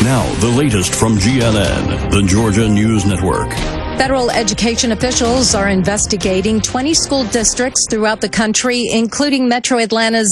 Now, the latest from GNN, the Georgia News Network. Federal education officials are investigating 20 school districts throughout the country, including Metro Atlanta's